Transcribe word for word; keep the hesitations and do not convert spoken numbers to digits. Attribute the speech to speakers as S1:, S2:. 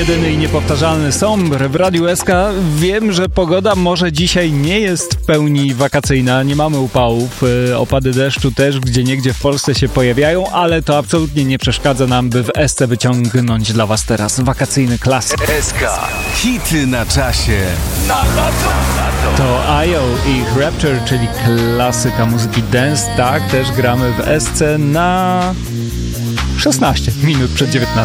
S1: jedyny i niepowtarzalny Sombre w Radiu S K. Wiem, że pogoda może dzisiaj nie jest w pełni wakacyjna, nie mamy upałów, opady deszczu też gdzieniegdzie w Polsce się pojawiają, ale to absolutnie nie przeszkadza nam, by w S C wyciągnąć dla was teraz wakacyjny klasyk.
S2: S K. Hity na czasie. Na lato.
S1: To I O i ich Rapture, czyli klasyka muzyki dance. Tak, też gramy w S C na szesnaście minut przed dziewiętnastą.